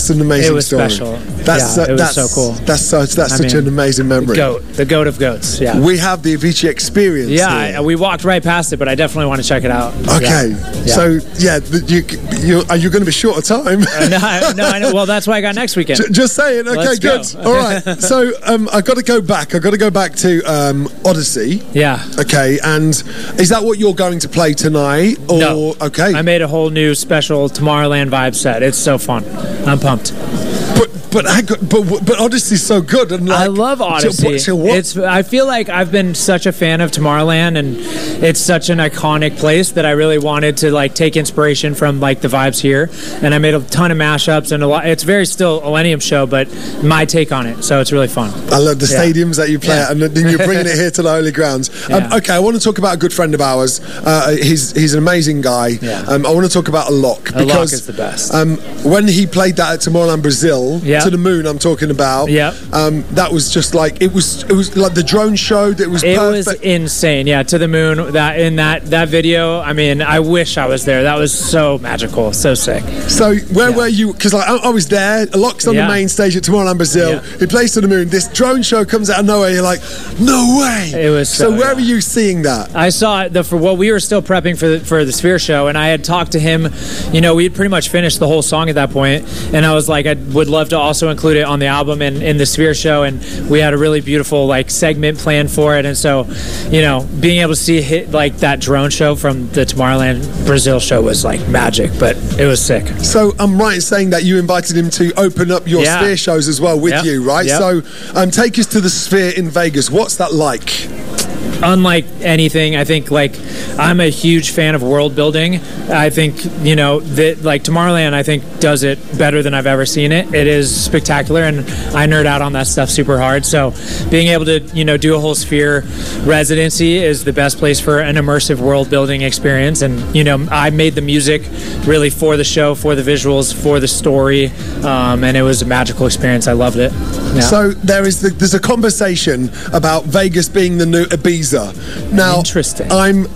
That's an amazing story. It was special. It was so cool. That's such an amazing memory. The goat of goats. Yeah. We have the Avicii Experience. Yeah, we walked right past it, but I definitely want to check it out. Okay. Yeah. So are you going to be short of time? No, I know. Well, that's why I got next weekend. Just saying. Okay, Let's good. go. All right. So I got to go back. I got to go back to Odyssey. Yeah. Okay. And is that what you're going to play tonight? Or No. Okay. I made a whole new special Tomorrowland vibe set. It's so fun. I'm pumped. But Odyssey's so good, and I love Odyssey. I feel like I've been such a fan of Tomorrowland, and it's such an iconic place that I really wanted to like take inspiration from like the vibes here. And I made a ton of mashups and a lot. It's very still a Millennium show, but my take on it. So it's really fun. I love the stadiums that you play at, and then you're bringing it here to the Holy Grounds. Okay, I want to talk about a good friend of ours. He's an amazing guy. Yeah. I want to talk about Alok, because Alok is the best. When he played that at Tomorrowland Brazil, To the Moon, I'm talking about. Yeah. That was just like it was like the drone show. That was It perfect. was insane. Yeah, To the Moon. That in that video. I mean, I wish I was there. That was so magical, so sick. So where were you? Because like I was there. Alok's on the main stage at Tomorrowland Brazil. Yeah. He plays To the Moon. This drone show comes out of nowhere. You're like, no way. It was so. Where were you seeing that? I saw it we were still prepping for the Sphere show, and I had talked to him. You know, we had pretty much finished the whole song at that point, and I was like, I would love to also include it on the album and in the Sphere show, and we had a really beautiful like segment planned for it. And so, you know, being able to see hit like that drone show from the Tomorrowland Brazil show was like magic, but it was sick. So I'm right in saying that you invited him to open up your Sphere shows as well with you, right? Yep. So take us to the Sphere in Vegas. What's that like? Unlike anything, I think like I'm a huge fan of world building. I think, you know, that like Tomorrowland I think does it better than I've ever seen it. It is spectacular, and I nerd out on that stuff super hard. So being able to, you know, do a whole Sphere residency is the best place for an immersive world building experience. And, you know, I made the music really for the show, for the visuals, for the story, and it was a magical experience. I loved it. Yeah. So there's a conversation about Vegas being the new Ibiza. Now, interesting.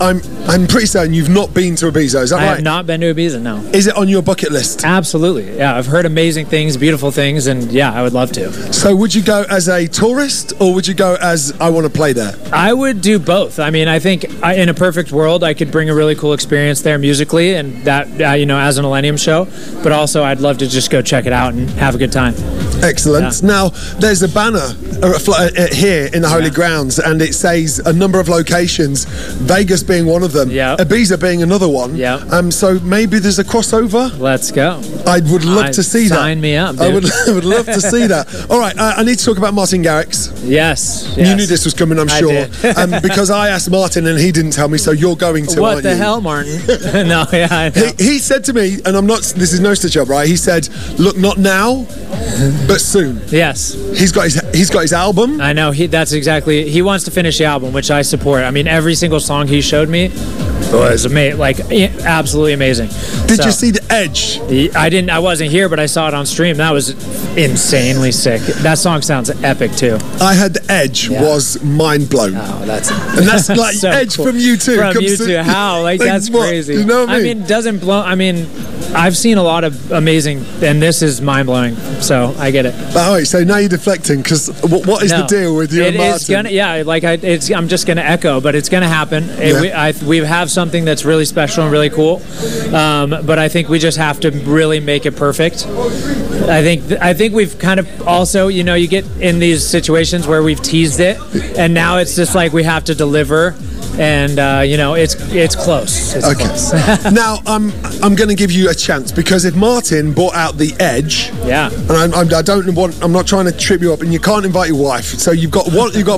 I'm pretty certain you've not been to Ibiza. Is that right? I have not been to Ibiza. No. Is it on your bucket list? Absolutely. Yeah, I've heard amazing things, beautiful things, and yeah, I would love to. So would you go as a tourist, or would you go as I want to play there? I would do both. I mean, I think in a perfect world, I could bring a really cool experience there musically, and that you know, as an Millennium show. But also, I'd love to just go check it out and have a good time. Excellent. Yeah. Now, there's a banner here in the Holy Grounds, and it says a number of locations, Vegas being one of them, Ibiza being another one. Yeah. So maybe there's a crossover. Let's go. I would love to see that. Sign me up, dude. I would love to see that. All right, I need to talk about Martin Garrix. Yes. You knew this was coming, I'm sure. Because I asked Martin and he didn't tell me, so you're going to, What the hell, Martin? No, yeah, I know. He said to me, and this is no stitch up, right? He said, look, not now, but soon. Yes. He's got his album. I know. He wants to finish the album, which I support. I mean, every single song he showed me was amazing, like absolutely amazing. Did you see The Edge? I wasn't here, but I saw it on stream. That was insanely sick. That song sounds epic too. I had The Edge was mind blown. Oh, that's like so Edge cool. from U2. From U2, how? Like that's what? crazy. You know what I mean? Doesn't blow. I mean, I've seen a lot of amazing, and this is mind blowing. So I get it. All right, so now you're deflecting because what is the deal with you and Martin? I'm just gonna echo, but it's gonna happen. We have something that's really special and really cool, but I think we just have to really make it perfect. I think we've kind of also, you know, you get in these situations where we've teased it, and now it's just like we have to deliver. And you know, it's close. It's close. Now I'm going to give you a chance, because if Martin brought out The Edge, and I'm not trying to trip you up, and you can't invite your wife, so you've got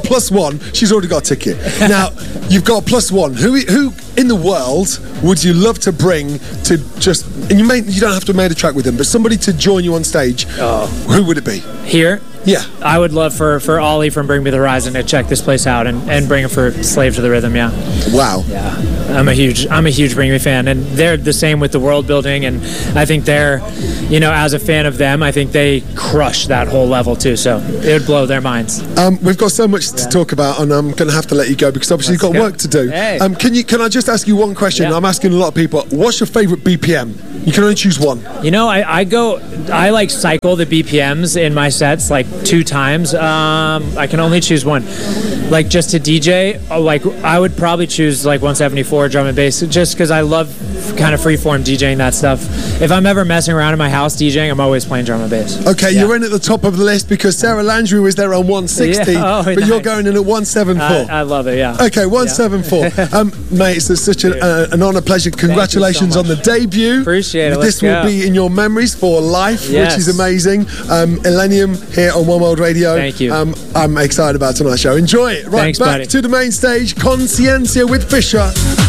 +1. She's already got a ticket. Now you've got +1. Who in the world would you love to bring to just? And you don't have to make a track with them, but somebody to join you on stage. Who would it be? Here. Yeah. I would love for Ollie from Bring Me the Horizon to check this place out and bring it for Slave to the Rhythm, Wow. Yeah. I'm a huge Bring Me fan, and they're the same with the world building, and I think they're, you know, as a fan of them, I think they crush that whole level too, so it would blow their minds. We've got so much to talk about, and I'm going to have to let you go because obviously you've got work to do. Hey. Can I just ask you one question? I'm asking a lot of people. What's your favourite BPM? You can only choose one. You know, I like cycle the BPMs in my sets like 2 times. I can only choose one. Like just to DJ, like I would probably choose like 174 drum and bass, just because I love kind of freeform DJing that stuff. If I'm ever messing around in my house DJing, I'm always playing drum and bass. Okay, you're in at the top of the list because Sarah Landry was there on 160, but nice. You're going in at 174. I love it, yeah. Okay, 174. Mate, it's such an honour, pleasure. Congratulations on the debut. Appreciate it. This will be in your memories for life, which is amazing. Illenium here on One World Radio. Thank you. I'm excited about tonight's show. Enjoy it. Right, Thanks, back buddy. to the main stage. Conciencia with Fisher.